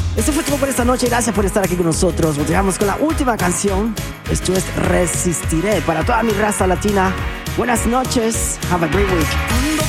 Esto fue todo por esta noche. Gracias por estar aquí con nosotros. Nos dejamos con la última canción. Esto es Resistiré para toda mi raza latina. Buenas noches. Have a great week.